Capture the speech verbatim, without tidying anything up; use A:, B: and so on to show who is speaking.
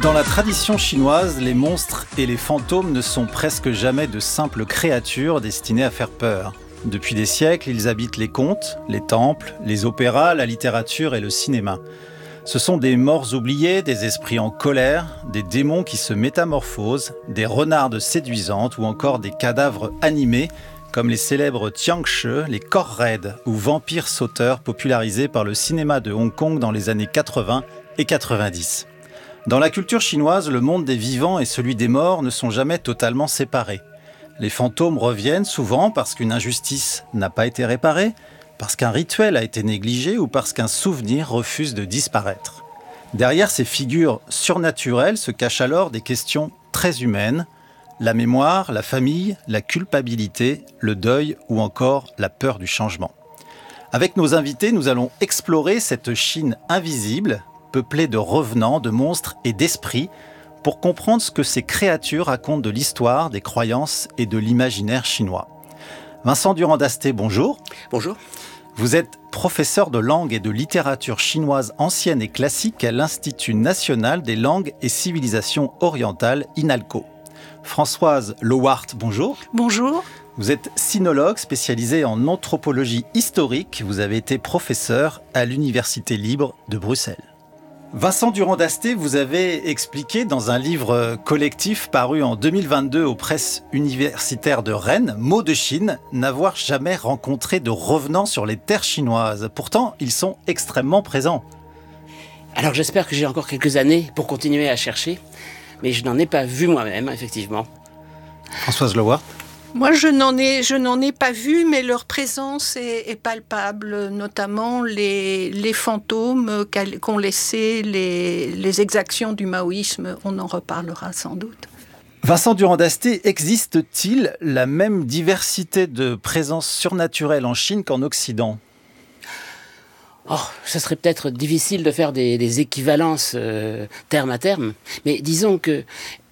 A: Dans la tradition chinoise, les monstres et les fantômes ne sont presque jamais de simples créatures destinées à faire peur. Depuis des siècles, ils habitent les contes, les temples, les opéras, la littérature et le cinéma. Ce sont des morts oubliés, des esprits en colère, des démons qui se métamorphosent, des renardes séduisantes ou encore des cadavres animés, comme les célèbres Tiangshi, les corps raides ou vampires sauteurs popularisés par le cinéma de Hong Kong dans les années quatre-vingts et quatre-vingt-dix. Dans la culture chinoise, le monde des vivants et celui des morts ne sont jamais totalement séparés. Les fantômes reviennent souvent parce qu'une injustice n'a pas été réparée, parce qu'un rituel a été négligé ou parce qu'un souvenir refuse de disparaître. Derrière ces figures surnaturelles se cachent alors des questions très humaines, la mémoire, la famille, la culpabilité, le deuil ou encore la peur du changement. Avec nos invités, nous allons explorer cette Chine invisible, peuplée de revenants, de monstres et d'esprits, pour comprendre ce que ces créatures racontent de l'histoire, des croyances et de l'imaginaire chinois. Vincent Durand-Dasté, bonjour.
B: Bonjour.
A: Vous êtes professeur de langue et de littérature chinoise ancienne et classique à l'Institut national des langues et civilisations orientales, INALCO. Françoise Lowart, bonjour.
C: Bonjour.
A: Vous êtes sinologue spécialisée en anthropologie historique. Vous avez été professeur à l'Université libre de Bruxelles. Vincent Durand-Dasté, vous avez expliqué dans un livre collectif paru en deux mille vingt-deux aux presses universitaires de Rennes, Mots de Chine, n'avoir jamais rencontré de revenants sur les terres chinoises. Pourtant, ils sont extrêmement présents.
B: Alors j'espère que j'ai encore quelques années pour continuer à chercher, mais je n'en ai pas vu moi-même, effectivement.
A: Françoise Lowart.
C: Moi, je n'en ai, je n'en ai pas vu, mais leur présence est, est palpable, notamment les, les fantômes qu'ont laissés les, les exactions du maoïsme. On en reparlera sans doute.
A: Vincent Durand-Dasté, existe-t-il la même diversité de présence surnaturelle en Chine qu'en Occident ?
B: Oh, ça serait peut-être difficile de faire des, des équivalences euh, terme à terme, mais disons que